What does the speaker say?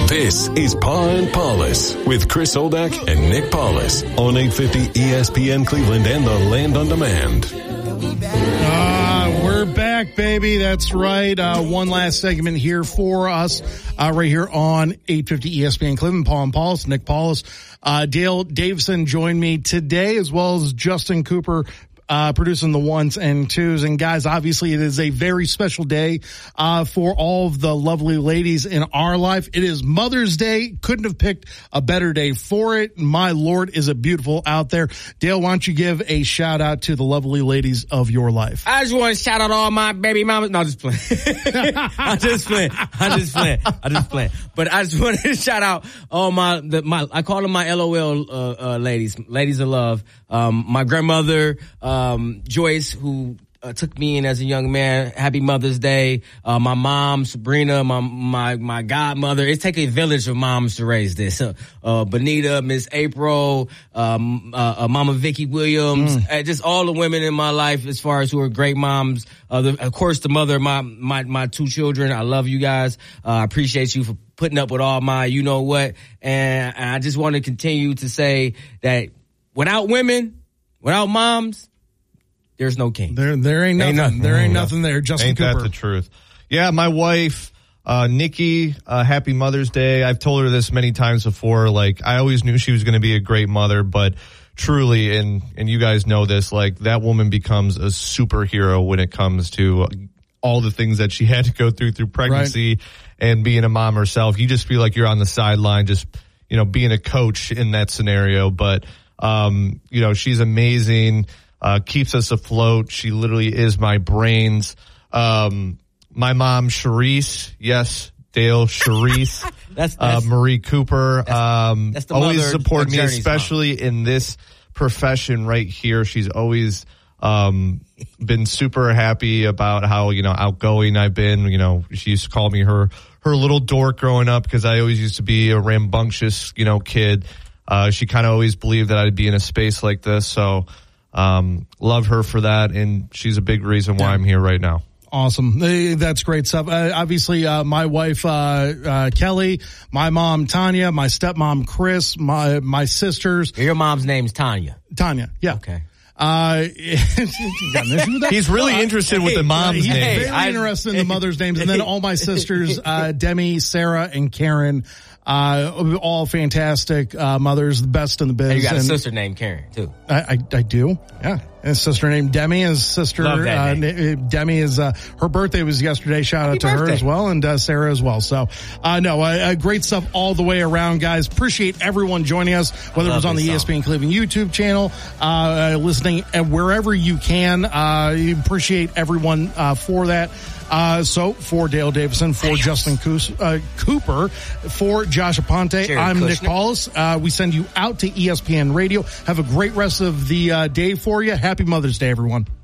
This is Pa and Paulus with Chris Oldak and Nick Paulus on 850 ESPN Cleveland and the Land on Demand. We're back, baby. That's right. One last segment here for us, right here on 850 ESPN Cleveland. Pa and Paulus, Nick Paulus, Dale Davison joined me today, as well as Justin Cooper, producing the ones and twos. And guys, obviously it is a very special day, for all of the lovely ladies in our life. It is Mother's Day. Couldn't have picked a better day for it. My Lord, is it beautiful out there. Dale, why don't you give a shout out to the lovely ladies of your life? I just want to shout out all my baby mamas. No, I'm just playing. I'm just playing. But I just want to shout out all my I call them my LOL, ladies of love. My grandmother, Joyce, who took me in as a young man. Happy Mother's Day. My mom, Sabrina, my godmother. It's taking a village of moms to raise this. Bonita, Miss April, Mama Vicky Williams, just all the women in my life as far as who are great moms. Of course, the mother of my two children. I love you guys. I appreciate you for putting up with all my you know what. And I just want to continue to say that without women, without moms, there's no king. There ain't nothing. There ain't nothing there. Justin Cooper. Ain't that the truth? Yeah, my wife, Nikki, happy Mother's Day. I've told her this many times before. Like, I always knew she was going to be a great mother, but truly, and you guys know this, like, that woman becomes a superhero when it comes to all the things that she had to go through pregnancy and being a mom herself. You just feel like you're on the sideline, just, being a coach in that scenario. But, she's amazing. Keeps us afloat. She literally is my brains. My mom, Charisse. Yes, Dale, Charisse. that's Marie Cooper. That's the always mother support me, Journey's especially mom. In this profession right here. She's always been super happy about how, outgoing I've been. She used to call me her little dork growing up because I always used to be a rambunctious, kid. She kind of always believed that I'd be in a space like this. So, love her for that. And she's a big reason why I'm here right now. Awesome. That's great stuff. Obviously, my wife, Kelly, my mom, Tanya, my stepmom, Chris, my sisters. Your mom's name's Tanya. Tanya. Yeah. Okay. He's really interested with the mom's name. He's very interested in the mother's names. And then all my sisters, Demi, Sarah, and Karen, all fantastic mothers, the best in the biz. And you got a sister named Karen, too. I do, yeah. And a sister named Demi. His sister, Demi is, her birthday was yesterday. Shout out to her as well, and Sarah as well. So, great stuff all the way around, guys. Appreciate everyone joining us, whether it was on the ESPN Cleveland YouTube channel, listening wherever you can. Appreciate everyone for that. So for Dale Davison, for Justin Cooper, for Josh Aponte, I'm Nick Paulus. We send you out to ESPN Radio. Have a great rest of the day for you. Happy Mother's Day, everyone.